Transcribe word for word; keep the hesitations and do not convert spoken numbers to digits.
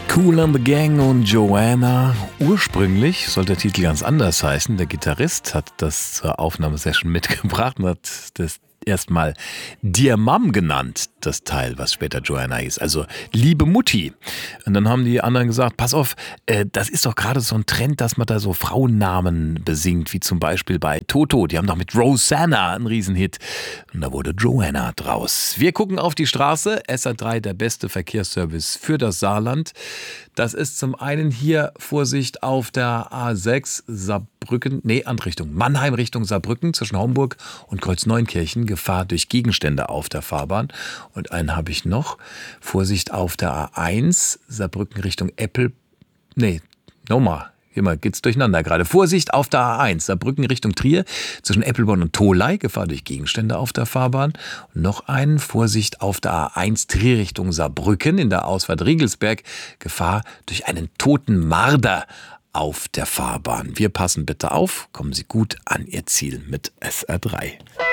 Kool and the Gang und Joanna. Ursprünglich sollte der Titel ganz anders heißen. Der Gitarrist hat das zur Aufnahmesession mitgebracht und hat das erstmal Dear Mom genannt, das Teil, was später Joanna hieß. Also liebe Mutti. Und dann haben die anderen gesagt, pass auf, äh, das ist doch gerade so ein Trend, dass man da so Frauennamen besingt, wie zum Beispiel bei Toto. Die haben doch mit Rosanna einen Riesenhit. Und da wurde Joanna draus. Wir gucken auf die Straße. S R drei, der beste Verkehrsservice für das Saarland. Das ist zum einen hier Vorsicht auf der A sechs Saarbrücken, nee, andere Richtung, Mannheim Richtung Saarbrücken zwischen Homburg und Kreuz-Neunkirchen. Gefahr durch Gegenstände auf der Fahrbahn. Und einen habe ich noch. Vorsicht auf der A eins, Saarbrücken Richtung Eppel. Nee, nochmal. Hier mal geht's durcheinander gerade. Vorsicht auf der A eins, Saarbrücken Richtung Trier, zwischen Eppelborn und Tholey, Gefahr durch Gegenstände auf der Fahrbahn. Und noch einen, Vorsicht auf der A eins, Trier Richtung Saarbrücken, in der Ausfahrt Riegelsberg, Gefahr durch einen toten Marder auf der Fahrbahn. Wir passen bitte auf, kommen Sie gut an Ihr Ziel mit S R drei.